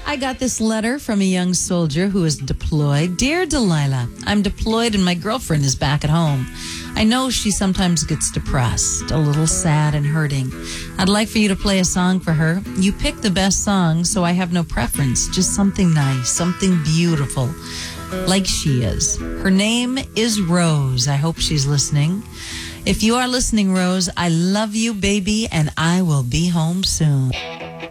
I got this letter from a young soldier who is deployed. Dear Delilah, I'm deployed and my girlfriend is back at home. I know she sometimes gets depressed, a little sad and hurting. I'd like for you to play a song for her. You pick the best song, so I have no preference. Just something nice, something beautiful, like she is. Her name is Rose. I hope she's listening. If you are listening, Rose, I love you, baby, and I will be home soon.